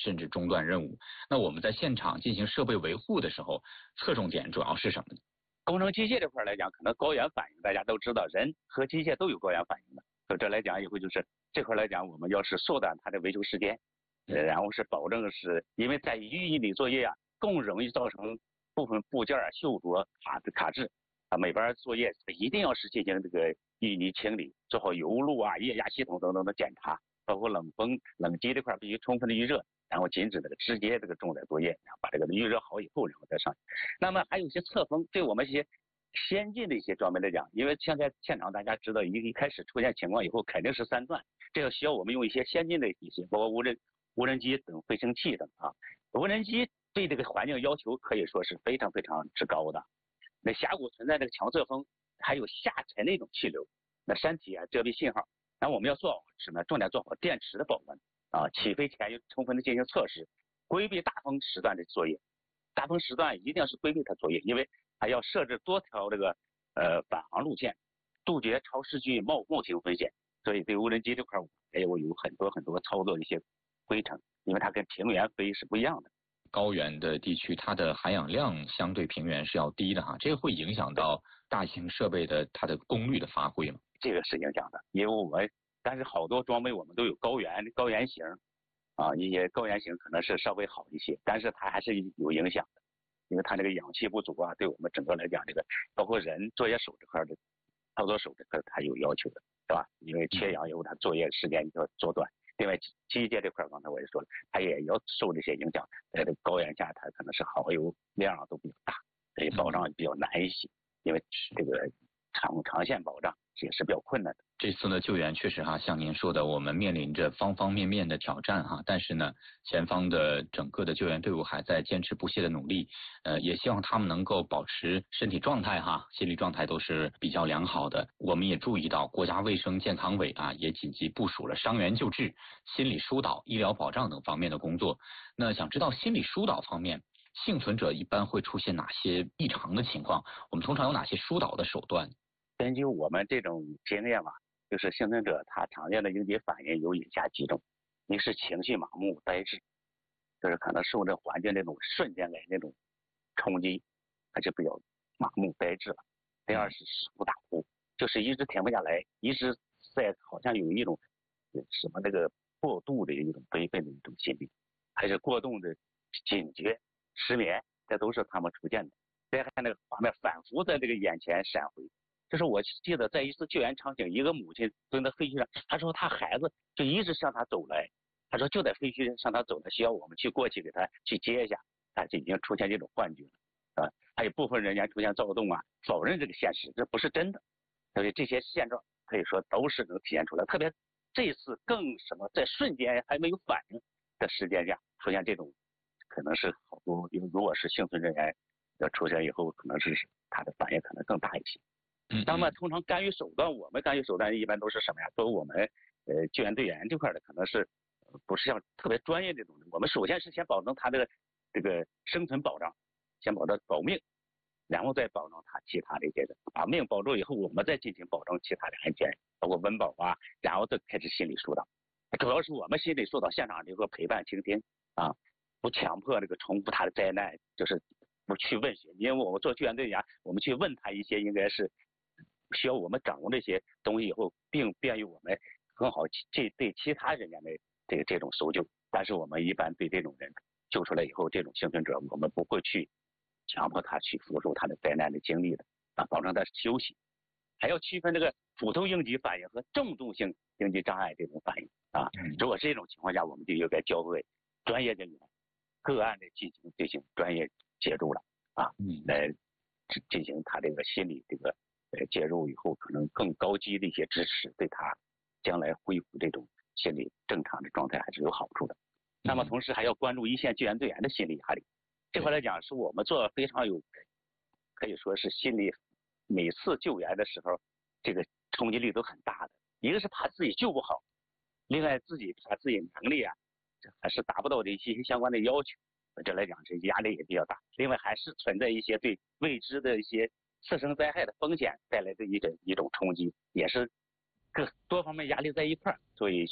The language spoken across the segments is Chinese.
甚至中断任务。那我们在现场进行设备维护的时候，侧重点主要是什么呢？ 工程机械这块来讲，可能高原反应大家都知道，人和机械都有高原反应的。所以这来讲以后就是这块来讲，我们要是缩短它的维修时间，然后是保证是因为在预拟作业啊，更容易造成部分部件锈着卡滞啊。每班作业一定要是进行这个预拟清理，做好油路啊、液压系统等等的检查，包括冷风、冷机这块必须充分的预热。然后禁止这个直接这个重载作业，然后把这个预热好以后，然后再上。那么还有一些侧风，对我们一些先进的一些装备来讲，因为现在现场大家知道一开始出现情况以后肯定是3段，这个需要我们用一些先进的一些，包括无人机等飞行器等啊。无人机对这个环境要求可以说是非常非常之高的。那峡谷存在这个强侧风，还有下沉的一种气流，那山体啊遮蔽信号，然后我们要做好什么？重点做好电池的保温。起飞前要充分的进行测试，规避大风时段的作业。大风时段一定要是规避它作业，因为还要设置多条这个返航路线，杜绝超视距冒停风险。所以对无人机这块我有很多操作的一些规程，因为它跟平原飞是不一样的。 高原的地区，它的含氧量相对平原是要低的哈，这个会影响到大型设备的它的功率的发挥吗？ 这个是影响的，因为但是好多装备我们都有高原型啊，一些高原型可能是稍微好一些，但是它还是有影响的，因为它这个氧气不足啊，对我们整个来讲，这个包括人作业手这块的操作手这块它有要求的，是吧？因为缺氧以后，它作业时间要缩短。另外机械这块，刚才我也说了，它也要受这些影响，在这个高原下，它可能是耗油量都比较大，所以保障比较难一些，因为这个长线保障也是比较困难的。 这次呢救援确实哈，像您说的，我们面临着方方面面的挑战哈，但是呢，前方的整个的救援队伍还在坚持不懈的努力，也希望他们能够保持身体状态哈，心理状态都是比较良好的。我们也注意到国家卫生健康委啊，也紧急部署了伤员救治、心理疏导、医疗保障等方面的工作。那想知道心理疏导方面，幸存者一般会出现哪些异常的情况？我们通常有哪些疏导的手段？ 根据我们这种经验吧，就是幸存者他常见的应激反应有以下几种：一是情绪麻木呆滞，就是可能受这环境这种瞬间的那种冲击，他就比较麻木呆滞了；第二是食不大呼，就是一直停不下来，一直在好像有一种什么那个过度的一种悲愤的一种心理，还是过度的警觉、失眠，这都是他们出现的。再看那个画面反复在这个眼前闪回。就是我记得在一次救援场景，一个母亲蹲在废墟上，她说她孩子就一直向她走来，她说就在废墟上向她走来，需要我们过去给她去接一下，她就已经出现这种幻觉了还有部分人员出现躁动啊，否认这个现实，这不是真的。所以这些现状可以说都是能体现出来，特别这次更什么，在瞬间还没有反应的时间下出现这种，可能是好多，因为如果是幸存人员要出现以后，可能是他的反应可能更大一些。那么通常干预手段，我们干预手段一般都是什么呀？都我们救援队员这块的，可能是不是像特别专业这种的。我们首先是先保证他的这个生存保障，先保证保命，然后再保证他其他的一些的，把命保住以后，我们再进行保证其他的安全，包括温饱啊，然后再开始心理疏导。主要是我们心理疏导现场这个陪伴倾听啊，不强迫这个重复他的灾难，就是不去问询，因为我们做救援队员，我们去问他一些应该是需要我们掌握这些东西以后，并便于我们更好对其他人员的这种搜救。但是我们一般对这种人救出来以后，这种幸存者，我们不会去强迫他去复述他的灾难的经历的保证他休息。还要区分这个普通应激反应和重度性应激障碍这种反应如果是这种情况下，我们就应该交给专业人员个案的进行专业介入了来进行他这个心理这个介入以后，可能更高级的一些支持，对他将来恢复这种心理正常的状态还是有好处的。那么同时还要关注一线救援队员的心理压力，这块来讲是我们做非常有，可以说是心理每次救援的时候，这个冲击力都很大的。一个是怕自己救不好，另外自己怕自己能力还是达不到的一些相关的要求，这来讲是压力也比较大。另外还是存在一些对未知的一些次生灾害的风险带来的一种冲击，也是多方面压力在一块儿，所以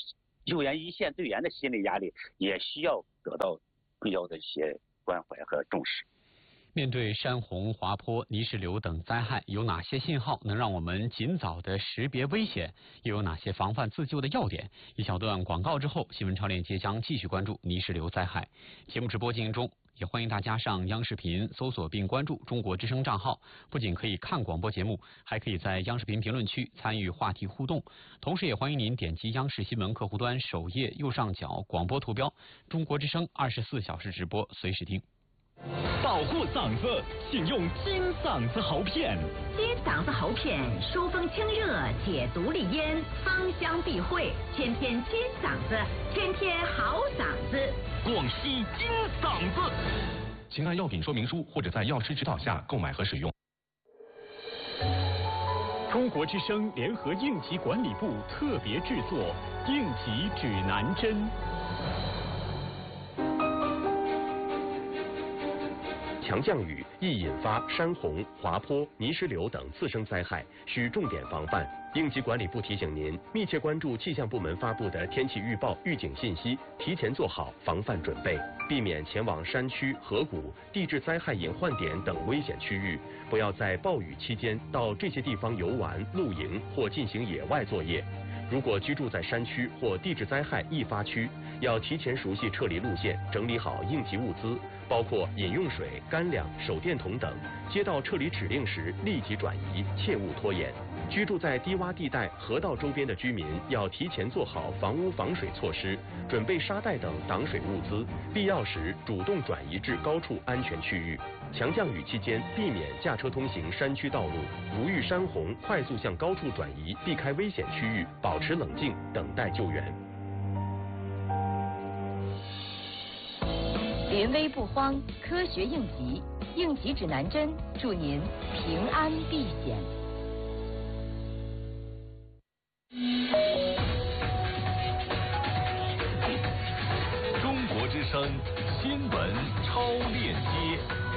救援一线队员的心理压力也需要得到必要的一些关怀和重视。 面对山洪、滑坡、泥石流等灾害，有哪些信号能让我们尽早的识别危险？又有哪些防范自救的要点？一小段广告之后，新闻超链接将继续关注泥石流灾害。节目直播进行中，也欢迎大家上央视频搜索并关注中国之声账号，不仅可以看广播节目，还可以在央视频评论区参与话题互动。同时，也欢迎您点击央视新闻客户端首页右上角广播图标，中国之声24小时直播，随时听。 保护嗓子，请用金嗓子喉片。 金嗓子喉片疏风清热，解毒利咽，芳香避秽，天天金嗓子，天天好嗓子。 广西金嗓子。 请按药品说明书或者在药师指导下购买和使用。 中国之声联合应急管理部特别制作《应急指南针》。 强降雨易引发山洪、滑坡、泥石流等次生灾害，需重点防范。应急管理部提醒您，密切关注气象部门发布的天气预报、预警信息，提前做好防范准备，避免前往山区、河谷、地质灾害隐患点等危险区域。不要在暴雨期间到这些地方游玩、露营或进行野外作业。如果居住在山区或地质灾害易发区，要提前熟悉撤离路线，整理好应急物资，包括饮用水、干粮、手电筒等。接到撤离指令时立即转移，切勿拖延。居住在低洼地带、河道周边的居民要提前做好房屋防水措施，准备沙袋等挡水物资，必要时主动转移至高处安全区域。强降雨期间，避免驾车通行山区道路，如遇山洪，快速向高处转移，避开危险区域，保持冷静，等待救援。 临危不慌，科学应急，应急指南针，祝您平安避险。 中国之声新闻超链接。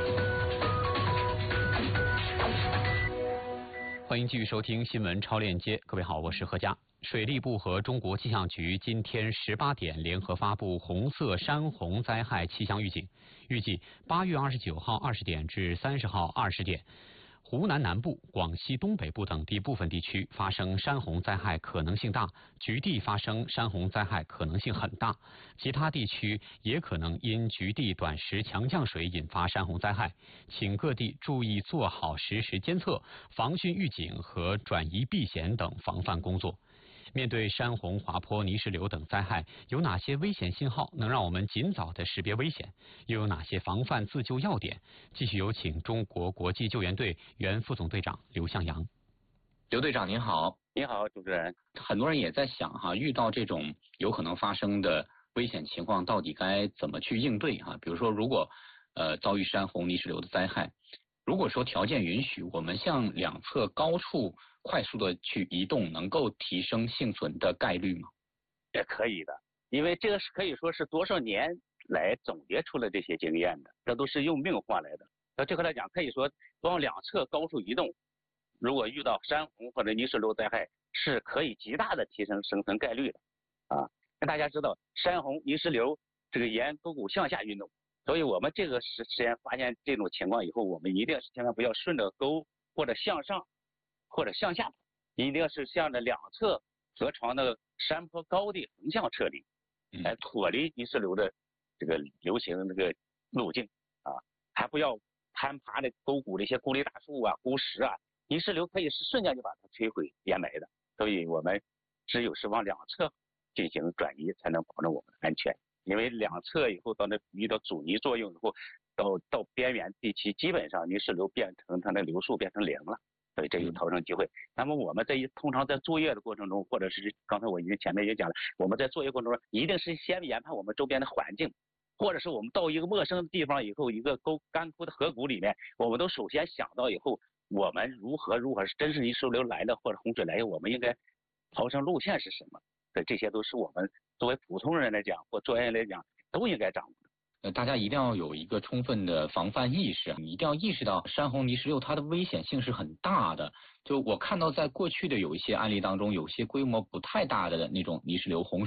欢迎继续收听新闻超链接，各位好，我是何佳。水利部和中国气象局今天18点联合发布红色山洪灾害气象预警，预计8月29号20点至30号20点，湖南南部、广西东北部等地部分地区发生山洪灾害可能性大，局地发生山洪灾害可能性很大，其他地区也可能因局地短时强降水引发山洪灾害，请各地注意做好实时监测、防汛预警和转移避险等防范工作。面对山洪、滑坡、泥石流等灾害，有哪些危险信号能让我们尽早的识别危险？又有哪些防范自救要点？继续有请中国国际救援队原副总队长刘向阳。 刘队长您好。 您好，主持人。 很多人也在想哈，遇到这种有可能发生的危险情况，到底该怎么去应对哈？比如说，如果遭遇山洪、泥石流的灾害，如果说条件允许，我们向两侧高处快速的去移动，能够提升幸存的概率吗？ 也可以的，因为这个是可以说是多少年来总结出了这些经验的，这都是用命换来的。那这个来讲，可以说往两侧高处移动，如果遇到山洪或者泥石流灾害，是可以极大的提升生存概率的啊。那大家知道，山洪、泥石流这个沿沟谷向下运动。所以我们这个实验发现这种情况以后，我们一定是千万不要顺着沟或者向上或者向下，一定是向着两侧河床的山坡高地横向撤离，来脱离泥石流的这个流行这个路径啊，还不要攀爬的沟谷的一些孤立大树啊、孤石啊，泥石流可以是瞬间就把它摧毁掩埋的。所以我们只有是往两侧进行转移，才能保证我们的安全。因为两侧以后到那遇到阻尼作用以后，到边缘地区，基本上泥石流变成它的流速变成零了，所以这有逃生机会。那么我们通常在作业的过程中，或者是刚才我已经前面也讲了，我们在作业过程中一定是先研判我们周边的环境，或者是我们到一个陌生的地方以后，一个干枯的河谷里面，我们都首先想到以后，我们如何是真是泥石流来了或者洪水来了，我们应该逃生路线是什么？这些都是我们作为普通人来讲或专业来讲都应该掌握的。 大家一定要有一个充分的防范意识，你一定要意识到山洪泥石流它的危险性是很大的。就我看到在过去的有一些案例当中，有些规模不太大的那种泥石流洪水，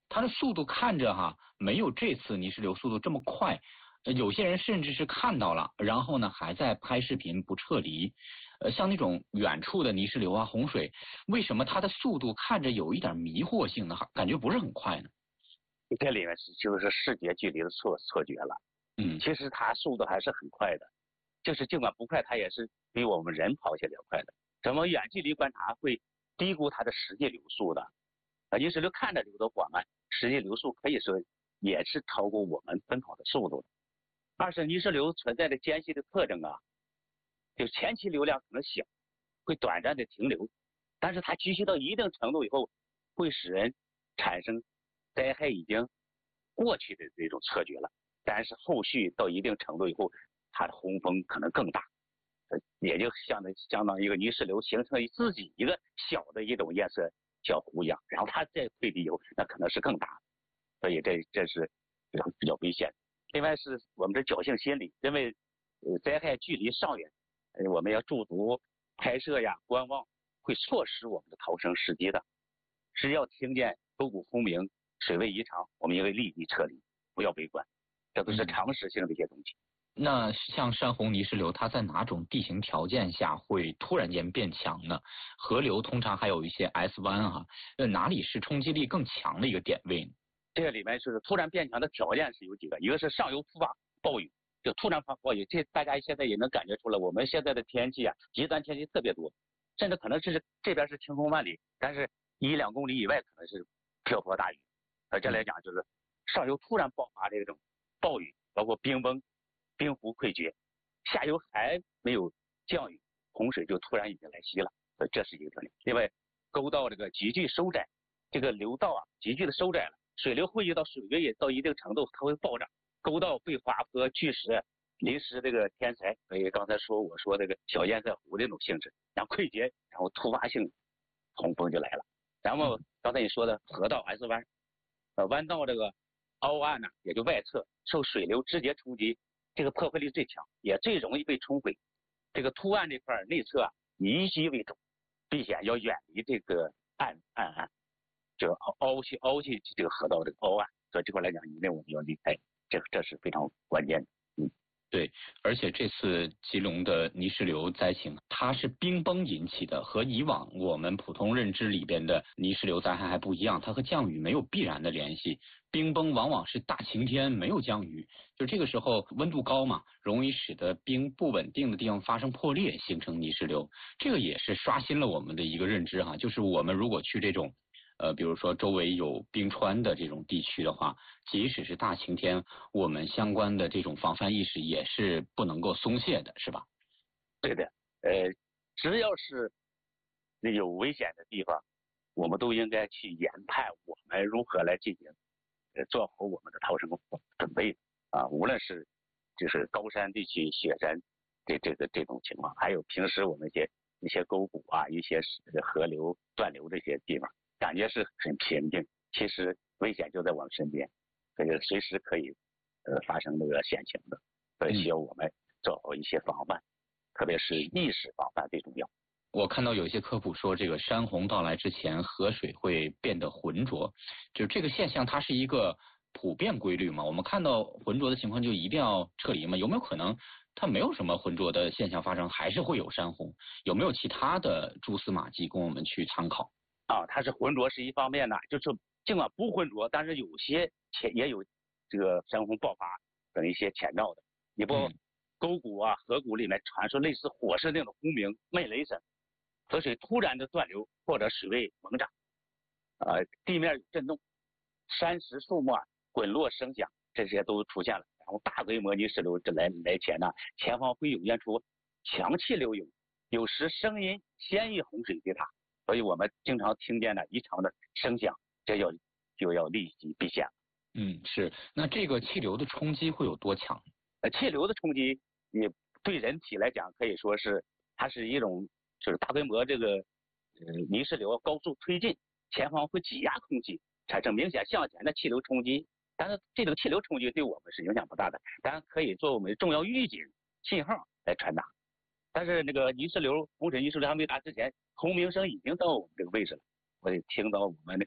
它的速度看着没有这次泥石流速度这么快，有些人甚至是看到了，然后呢还在拍视频不撤离。像那种远处的泥石流洪水，为什么它的速度看着有一点迷惑性呢？感觉不是很快呢？ 这里面就是视觉距离的错觉了。其实它速度还是很快的，就是尽管不快，它也是比我们人跑起来要快的。怎么远距离观察会低估它的实际流速的？泥石流看着流得缓慢，实际流速可以说也是超过我们奔跑的速度的。二是泥石流存在的间隙的特征就前期流量可能小，会短暂的停留，但是它积蓄到一定程度以后，会使人产生灾害已经过去的这种错觉了。但是后续到一定程度以后，它的洪峰可能更大，也就相当于一个泥石流形成自己一个小的一种堰塞小湖一样，然后它再退地以后，那可能是更大的，所以这是比较危险。另外是我们的侥幸心理，因为灾害距离尚远，我们要驻足拍摄观望，会错失我们的逃生时机的。只要听见沟谷轰鸣、水位异常，我们应该立即撤离，不要围观，这都是常识性的一些东西。 那像山洪泥石流，它在哪种地形条件下会突然间变强呢？河流通常还有一些 S 湾哪里是冲击力更强的一个点位呢？ 这个里面是突然变强的条件是有几个，一个是上游突发暴雨，就突然发暴雨，这大家现在也能感觉出来，我们现在的天气极端天气特别多，甚至可能这边是晴空万里，但是1-2公里以外可能是瓢泼大雨。这来讲就是上游突然爆发这种暴雨，包括冰崩、冰湖溃决，下游还没有降雨，洪水就突然已经来袭了，这是一个特点。另外，沟道这个急剧收窄，这个流道急剧的收窄了，水流汇集到水位也到一定程度，它会暴涨，沟道被滑坡、巨石、临时这个天灾，所以刚才我说这个小堰塞湖这种性质，然后溃决，然后突发性洪峰就来了。然后刚才你说的河道 S 湾，弯道这个凹岸也就外侧受水流直接冲击，这个破坏力最强，也最容易被冲毁。这个凸岸这块内侧以淤积为主，避险要远离这个岸，就凹起这个河道这个凹岸，所以这块来讲，一定我们要离开，这是非常关键的。 对，而且这次吉隆的泥石流灾情，它是冰崩引起的，和以往我们普通认知里边的泥石流灾害还不一样，它和降雨没有必然的联系。冰崩往往是大晴天没有降雨，就这个时候温度高嘛，容易使得冰不稳定的地方发生破裂，形成泥石流。这个也是刷新了我们的一个认知就是我们如果去这种比如说周围有冰川的这种地区的话，即使是大晴天，我们相关的这种防范意识也是不能够松懈的，是吧？ 对的，只要是有危险的地方，我们都应该去研判我们如何来进行做好我们的逃生准备无论是就是高山地区雪山这种情况，还有平时我们一些沟谷一些河流断流这些地方，感觉是很平静，其实危险就在我们身边，这个随时可以发生这个险情的，所以需要我们做好一些防范，特别是意识防范最重要。 我看到有一些科普说，这个山洪到来之前，河水会变得浑浊，就这个现象，它是一个普遍规律嘛？我们看到浑浊的情况就一定要撤离吗？有没有可能它没有什么浑浊的现象发生，还是会有山洪？有没有其他的蛛丝马迹供我们去参考？ 它是浑浊是一方面呢，就是尽管不浑浊，但是有些也有这个山洪爆发等一些前兆的。你不沟谷河谷里面传出类似火势那种轰鸣、闷雷声，河水突然的断流或者水位猛涨，地面有震动，山石树木滚落声响，这些都出现了。然后大规模泥石流来前前方会涌现出强气流涌，有时声音先于洪水对它。所以我们经常听见异常的声响，这就要立即避险。 是。那这个气流的冲击会有多强？ 气流的冲击，你对人体来讲可以说是它是一种就是大规模这个泥石流高速推进，前方会挤压空气，产生明显向前的气流冲击。但是这种气流冲击对我们是影响不大的，当然可以作为我们重要预警信号来传达。但是那个泥石流洪水泥石流还没达之前，轰鸣声已经到我们这个位置了，我得听到我们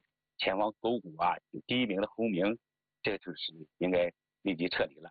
前方沟谷啊，有第1名的轰鸣，这就是应该立即撤离了。